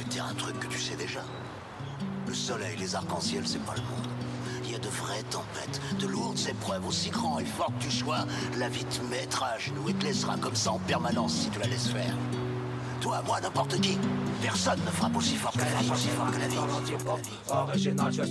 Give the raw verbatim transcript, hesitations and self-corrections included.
dire un truc que tu sais déjà. Le soleil, les arcs-en-ciel, c'est pas le monde. Il y a de vraies tempêtes, de lourdes épreuves, aussi grand et fort que tu sois, la vie te mettra à genoux et te laissera comme ça en permanence si tu la laisses faire. Toi, moi, n'importe qui. Personne ne frappe aussi fort que la vie, aussi fort que la vie. Original,